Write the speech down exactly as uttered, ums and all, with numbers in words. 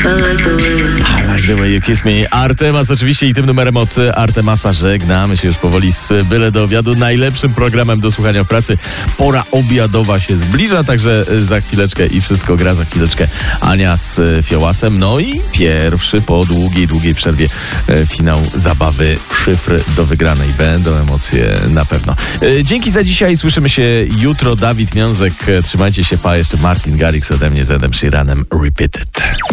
I like the way you kiss me. Artemas oczywiście i tym numerem od Artemasa żegnamy się już powoli z Byle do Obiadu. Najlepszym programem do słuchania w pracy. Pora obiadowa się zbliża, także za chwileczkę i wszystko gra za chwileczkę Ania z Fiołasem. No i pierwszy po długiej, długiej przerwie finał zabawy Szyfry do wygranej. Będą emocje na pewno. Dzięki za dzisiaj. Słyszymy się jutro. Dawid Miązek. Trzymajcie się, pa. Jeszcze Martin Garrix ode mnie z Edem Sheeranem. Repeated.